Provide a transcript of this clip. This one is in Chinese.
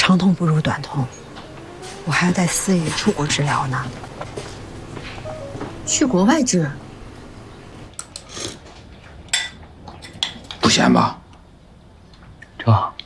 长痛不如短痛，我还要带四爷出国治疗呢。 去国外治？ 不咸吧？ 正好。